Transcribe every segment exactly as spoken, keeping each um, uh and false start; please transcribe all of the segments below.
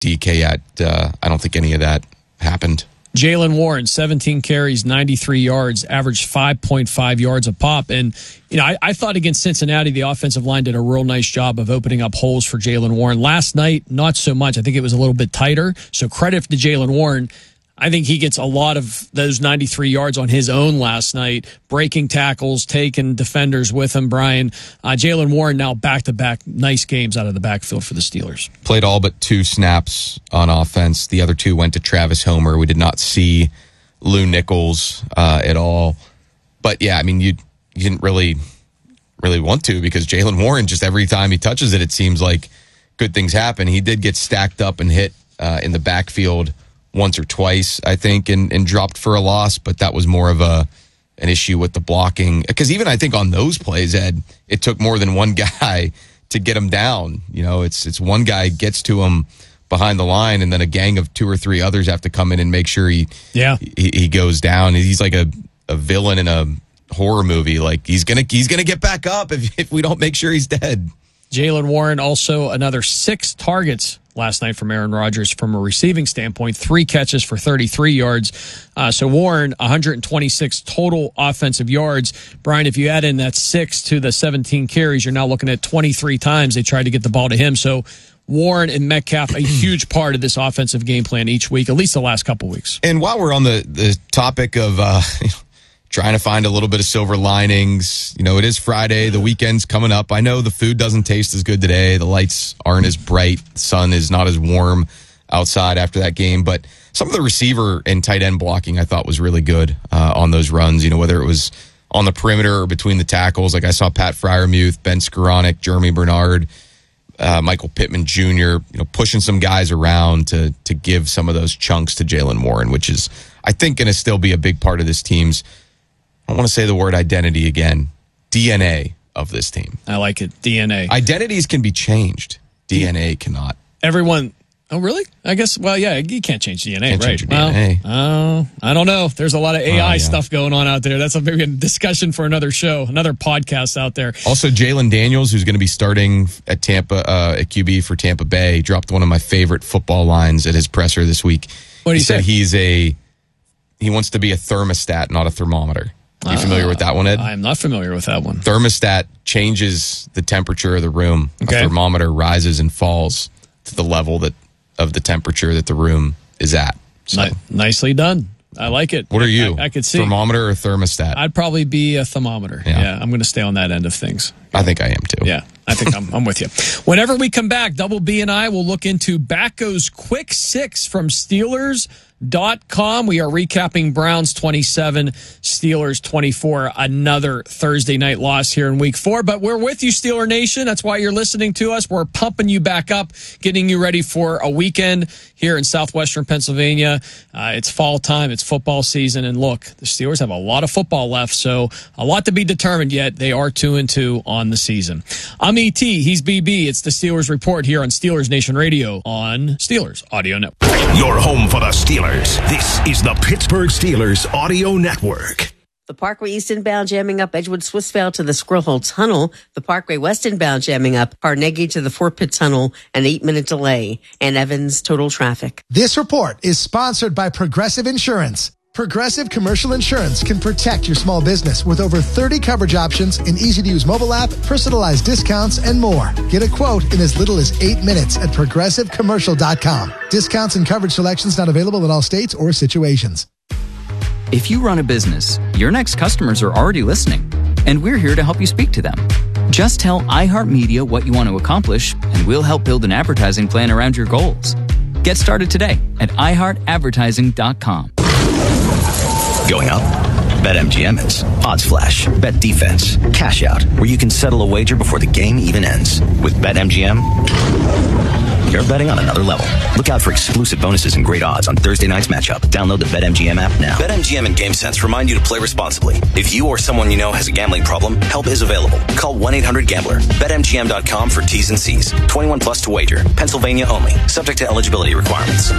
D K yet. Uh, I don't think any of that happened. Jaylen Warren, seventeen carries, ninety-three yards, averaged five point five yards a pop. And, you know, I, I thought against Cincinnati, the offensive line did a real nice job of opening up holes for Jaylen Warren. Last night, not so much. I think it was a little bit tighter. So credit to Jaylen Warren. I think he gets a lot of those ninety-three yards on his own last night, breaking tackles, taking defenders with him, Brian. Uh, Jaylen Warren now back-to-back nice games out of the backfield for the Steelers. Played all but two snaps on offense. The other two went to Travis Homer. We did not see Lou Nichols uh, at all. But, yeah, I mean, you, you didn't really, really want to because Jaylen Warren, just every time he touches it, it seems like good things happen. He did get stacked up and hit uh, in the backfield once or twice, I think, and, and dropped for a loss, but that was more of a an issue with the blocking. Because even I think on those plays, Ed, it took more than one guy to get him down. You know, it's it's one guy gets to him behind the line, and then a gang of two or three others have to come in and make sure he yeah he, he goes down. He's like a, a villain in a horror movie. Like he's gonna he's gonna get back up if if we don't make sure he's dead. Jaylen Warren also another six targets last night from Aaron Rodgers from a receiving standpoint, three catches for thirty-three yards. Uh, so Warren, one hundred twenty-six total offensive yards. Brian, if you add in that six to the seventeen carries, you're now looking at twenty-three times they tried to get the ball to him. So Warren and Metcalf, a huge part of this offensive game plan each week, at least the last couple weeks. And while we're on the, the topic of uh, trying to find a little bit of silver linings, you know, it is Friday. The weekend's coming up. I know the food doesn't taste as good today. The lights aren't as bright. The sun is not as warm outside after that game. But some of the receiver and tight end blocking I thought was really good uh, on those runs, you know, whether it was on the perimeter or between the tackles. Like I saw Pat Freiermuth, Ben Skoranek, Jeremy Bernard, uh, Michael Pittman Junior, you know, pushing some guys around to to give some of those chunks to Jaylen Warren, which is, I think, going to still be a big part of this team's, I want to say the word identity again, D N A of this team. I like it, D N A. Identities can be changed. D N A cannot. Everyone, oh, really? I guess, well, yeah, you can't change D N A, Can't right? change your D N A. Well, uh, I don't know. There's a lot of A I Oh, yeah. stuff going on out there. That's a big discussion for another show, another podcast out there. Also, Jalen Daniels, who's going to be starting at Tampa, uh, at Q B for Tampa Bay, dropped one of my favorite football lines at his presser this week. What did he he said say? he's a, he wants to be a thermostat, not a thermometer. Are you familiar with that one, Ed? I'm not familiar with that one. Thermostat changes the temperature of the room. Okay. A thermometer rises and falls to the level that of the temperature that the room is at. So, Ni- nicely done. I like it. what are you? I, I could see. Thermometer or thermostat? I'd probably be a thermometer. Yeah. Yeah, I'm going to stay on that end of things. I think I am too. Yeah, I think I'm, I'm with you. Whenever we come back, Double B and I will look into Backo's Quick Six from Steelers dot com. We are recapping Browns twenty-seven, Steelers twenty-four, another Thursday night loss here in week four. But we're with you, Steeler Nation. That's why you're listening to us. We're pumping you back up, getting you ready for a weekend here in southwestern Pennsylvania. Uh, it's fall time. It's football season. And look, the Steelers have a lot of football left, so a lot to be determined yet. They are two and two on the season. I'm E T. He's B B. It's the Steelers Report here on Steelers Nation Radio on Steelers Audio Network. Your home for the Steelers. This is the Pittsburgh Steelers Audio Network. The Parkway East inbound jamming up Edgewood Swissvale to the Squirrel Hole Tunnel. The Parkway West inbound jamming up Carnegie to the Fort Pitt Tunnel. An eight-minute delay. And Evans total traffic. This report is sponsored by Progressive Insurance. Progressive Commercial Insurance can protect your small business with over thirty coverage options, an easy-to-use mobile app, personalized discounts, and more. Get a quote in as little as eight minutes at progressive commercial dot com. Discounts and coverage selections not available in all states or situations. If you run a business, your next customers are already listening, and we're here to help you speak to them. Just tell iHeartMedia what you want to accomplish, and we'll help build an advertising plan around your goals. Get started today at i heart advertising dot com. Going up? BetMGM is. Odds Flash, Bet Defense, Cash Out, where you can settle a wager before the game even ends. With BetMGM, you're betting on another level. Look out for exclusive bonuses and great odds on Thursday night's matchup. Download the BetMGM app now. BetMGM and GameSense remind you to play responsibly. If you or someone you know has a gambling problem, help is available. Call one eight hundred gambler. Bet M G M dot com for T's and C's. twenty-one plus to wager. Pennsylvania only. Subject to eligibility requirements.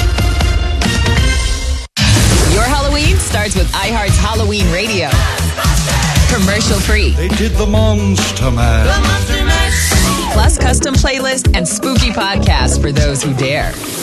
Your Halloween starts with iHeart's Halloween Radio. Commercial free. They did the Monster Man. The Monster Man. Plus custom playlists and spooky podcasts for those who dare.